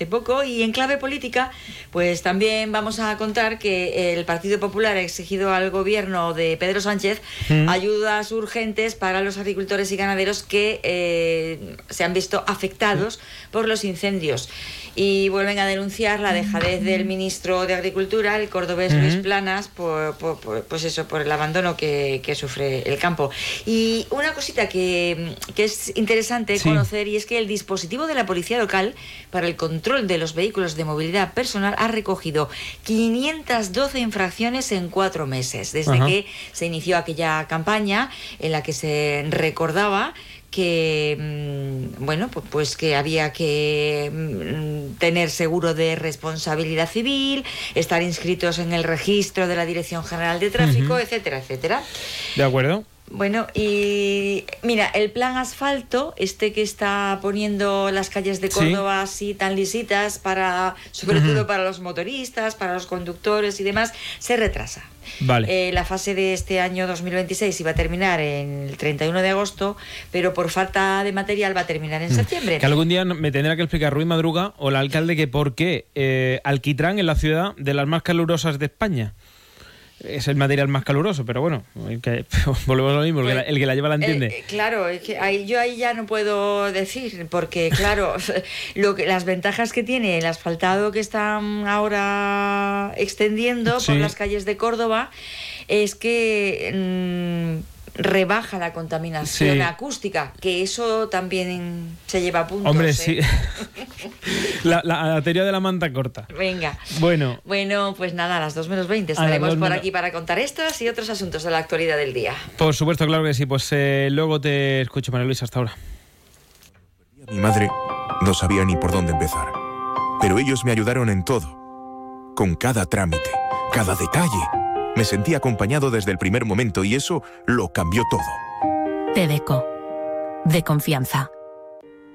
hace poco. Y en clave política, pues también vamos a contar que el Partido Popular ha exigido al gobierno de Pedro Sánchez ayudas urgentes para los agricultores y ganaderos que se han visto afectados por los incendios. Y vuelven a denunciar la dejadez del ministro de Agricultura, el cordobés Luis Planas, por el abandono que sufre el campo. Y una cosita que es interesante conocer, y es que el dispositivo de la policía local para el control de los vehículos de movilidad personal ha recogido 512 infracciones en 4 meses, desde que se inició aquella campaña en la que se recordaba que pues que había que tener seguro de responsabilidad civil, estar inscritos en el registro de la Dirección General de Tráfico, etcétera, etcétera. De acuerdo. Bueno, y mira, el plan asfalto, que está poniendo las calles de Córdoba así tan lisitas, sobre todo para los motoristas, para los conductores y demás, se retrasa. Vale. La fase de este año 2026 iba a terminar en el 31 de agosto, pero por falta de material va a terminar en septiembre. Que algún día me tendrá que explicar Ruiz Madruga o el alcalde que por qué alquitrán en la ciudad de las más calurosas de España. Es el material más caluroso, pero bueno, volvemos a lo mismo, el que la lleva la entiende. Claro, es que yo ahí ya no puedo decir, porque claro, las ventajas que tiene el asfaltado que están ahora extendiendo por las calles de Córdoba es que rebaja la contaminación acústica, que eso también se lleva a puntos. Hombre, sí. la teoría de la manta corta. Venga. Bueno, pues nada, a las 2:20 estaremos por aquí para contar estos y otros asuntos de la actualidad del día. Por supuesto, claro que sí. Pues luego te escucho, María Luisa, hasta ahora. Mi madre no sabía ni por dónde empezar, pero ellos me ayudaron en todo, con cada trámite, cada detalle. Me sentí acompañado desde el primer momento y eso lo cambió todo. Tedeco, de confianza.